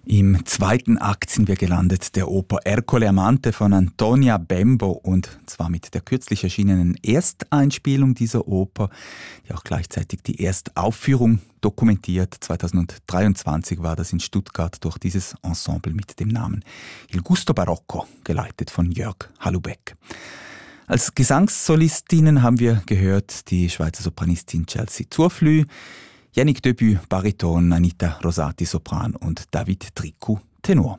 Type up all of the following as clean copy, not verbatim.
Im zweiten Akt sind wir gelandet der Oper Ercole Amante von Antonia Bembo, und zwar mit der kürzlich erschienenen Ersteinspielung dieser Oper, die auch gleichzeitig die Erstaufführung dokumentiert. 2023 war das in Stuttgart durch dieses Ensemble mit dem Namen Il Gusto Barocco, geleitet von Jörg Hallubeck. Als Gesangssolistinnen haben wir gehört die Schweizer Sopranistin Chelsea Zurflü, Yannick Debut Bariton, Anita Rosati Sopran und David Tricou Tenor.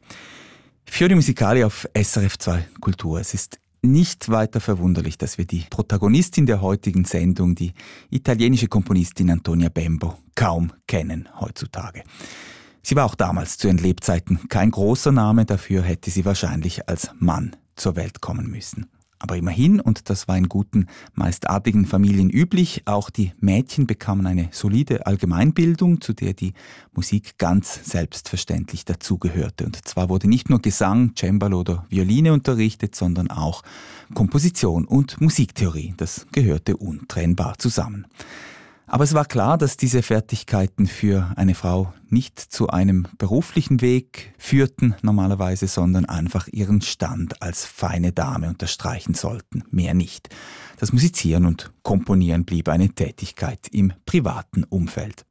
Fiori Musicali auf SRF 2 Kultur. Es ist nicht weiter verwunderlich, dass wir die Protagonistin der heutigen Sendung, die italienische Komponistin Antonia Bembo, kaum kennen heutzutage. Sie war auch damals zu ihren Lebzeiten kein großer Name, dafür hätte sie wahrscheinlich als Mann zur Welt kommen müssen. Aber immerhin, und das war in guten, meist adligen Familien üblich, auch die Mädchen bekamen eine solide Allgemeinbildung, zu der die Musik ganz selbstverständlich dazugehörte. Und zwar wurde nicht nur Gesang, Cembalo oder Violine unterrichtet, sondern auch Komposition und Musiktheorie. Das gehörte untrennbar zusammen. Aber es war klar, dass diese Fertigkeiten für eine Frau nicht zu einem beruflichen Weg führten normalerweise, sondern einfach ihren Stand als feine Dame unterstreichen sollten, mehr nicht. Das Musizieren und Komponieren blieb eine Tätigkeit im privaten Umfeld.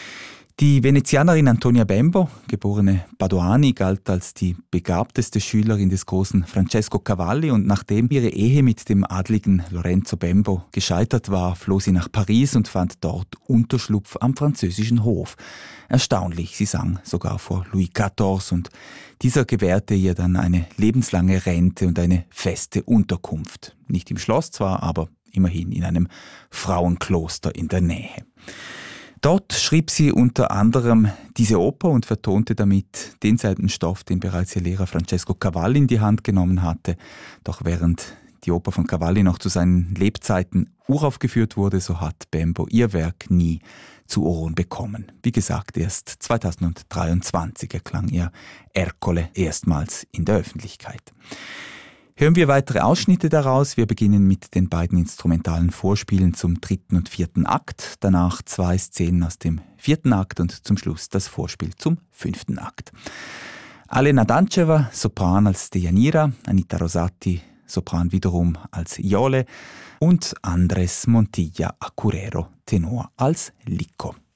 Die Venezianerin Antonia Bembo, geborene Padoani, galt als die begabteste Schülerin des großen Francesco Cavalli, und nachdem ihre Ehe mit dem adligen Lorenzo Bembo gescheitert war, floh sie nach Paris und fand dort Unterschlupf am französischen Hof. Erstaunlich, sie sang sogar vor Louis XIV, und dieser gewährte ihr dann eine lebenslange Rente und eine feste Unterkunft. Nicht im Schloss zwar, aber immerhin in einem Frauenkloster in der Nähe. Dort schrieb sie unter anderem diese Oper und vertonte damit denselben Stoff, den bereits ihr Lehrer Francesco Cavalli in die Hand genommen hatte. Doch während die Oper von Cavalli noch zu seinen Lebzeiten uraufgeführt wurde, so hat Bembo ihr Werk nie zu Ohren bekommen. Wie gesagt, erst 2023 erklang ihr Ercole erstmals in der Öffentlichkeit. Hören wir weitere Ausschnitte daraus. Wir beginnen mit den beiden instrumentalen Vorspielen zum 3. und 4. Akt, danach 2 Szenen aus dem 4. Akt und zum Schluss das Vorspiel zum 5. Akt. Alena Danceva, Sopran als Deianira, Anita Rosati, Sopran wiederum als Iole und Andres Montilla Acurero, Tenor als Licco.